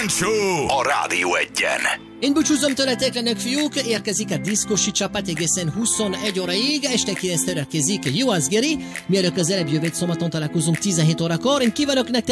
Show a Rádió Egyen. Én búcsúzom tőletek, lenök fiúk, érkezik a diszkosi csapat egészen 21 óraig, este 9 érkezik Jó az Geri, mielőtt az előbb jövő szombaton találkozunk 17 órakor. Én kívánok nektek